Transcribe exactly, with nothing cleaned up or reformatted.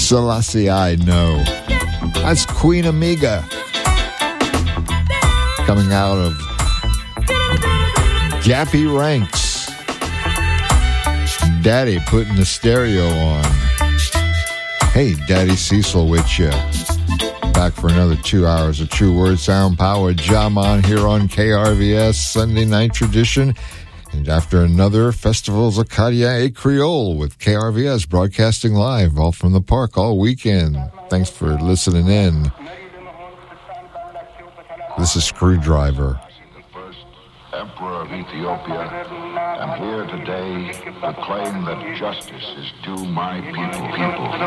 Selassie I know. That's Queen Amiga. Coming out of Gappy Ranks. Daddy putting the stereo on. Hey, Daddy Cecil with you. Back for another two hours of True Word Sound Power Jaman here on K R V S Sunday Night Tradition. And after another Festivals Acadia et Creole with K R V S broadcasting live all from the park all weekend. Thanks for listening in. This is Screwdriver. The first emperor of Ethiopia, am here today to claim that justice is due my people. people.